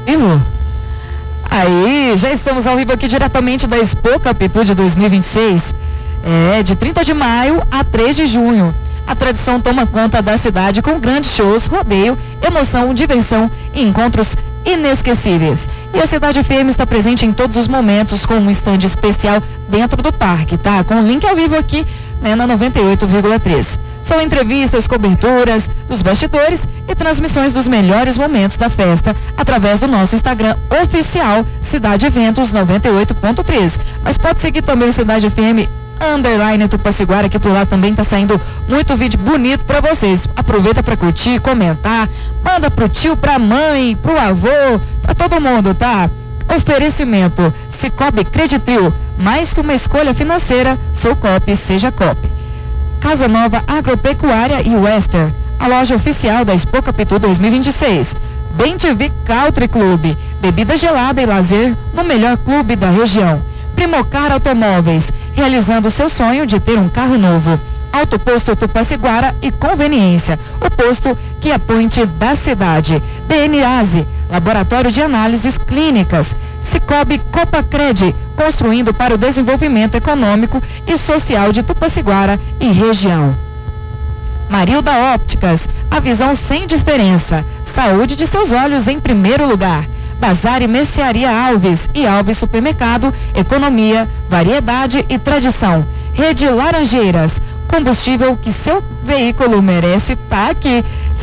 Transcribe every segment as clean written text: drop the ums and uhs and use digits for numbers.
vivo? Aí, já estamos ao vivo aqui diretamente da Expo Capitude 2026. De 30 de maio a 3 de junho. A tradição toma conta da cidade com grandes shows, rodeio, emoção, diversão e encontros inesquecíveis. E a Cidade FM está presente em todos os momentos com um stand especial dentro do parque, tá? Com o link ao vivo aqui, né, na 98,3. São entrevistas, coberturas dos bastidores e transmissões dos melhores momentos da festa através do nosso Instagram oficial Cidade Eventos 98.3. Mas pode seguir também o Cidade FM _ Tupaciguara, que por lá também tá saindo muito vídeo bonito pra vocês. Aproveita pra curtir, comentar, manda pro tio, pra mãe, pro avô, pra todo mundo, tá? Oferecimento Cicobi Creditril, mais que uma escolha financeira, sou Coop, seja Coop. Casa Nova Agropecuária e Wester, a loja oficial da Expo Capitu 2026. Bem TV Country Club, bebida gelada e lazer no melhor clube da região. Primocar Automóveis, realizando seu sonho de ter um carro novo. Autoposto Tupaciguara e Conveniência, o posto que é ponte da cidade. DNASE, Laboratório de Análises Clínicas. Cicobi Copacred, construindo para o desenvolvimento econômico e social de Tupaciguara e região. Marilda Ópticas, a visão sem diferença. Saúde de seus olhos em primeiro lugar. Bazar e Mercearia Alves e Alves Supermercado, economia, variedade e tradição. Rede Laranjeiras, combustível que seu veículo merece, tá aqui.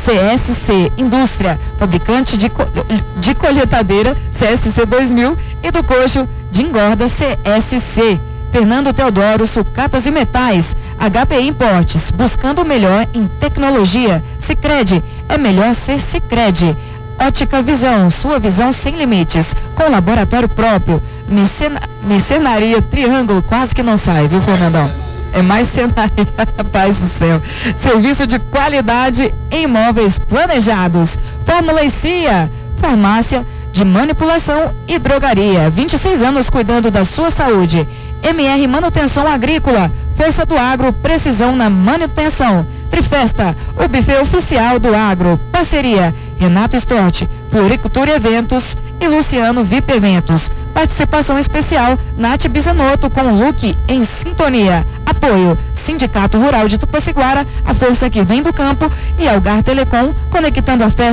CSC Indústria, fabricante de colheitadeira CSC 2000 e do coxo de engorda CSC. Fernando Teodoro, Sucatas e Metais. HPI Importes, buscando o melhor em tecnologia. Sicredi, é melhor ser Sicredi. Ótica Visão, sua visão sem limites, com laboratório próprio. Mercenaria Triângulo, quase que não sai, viu, Fernandão? É mais cenaria, rapaz do céu. Serviço de qualidade em imóveis planejados. Fórmula e CIA, farmácia de manipulação e drogaria. 26 anos cuidando da sua saúde. MR Manutenção Agrícola, força do agro, precisão na manutenção. Trifesta, o buffet oficial do agro. Parceria, Renato Storti, Floricultura e Eventos e Luciano VIP Eventos. Participação especial, Nath Bizanotto com o look em sintonia. Apoio, Sindicato Rural de Tupaciguara, a força que vem do campo, e Algar Telecom, conectando a festa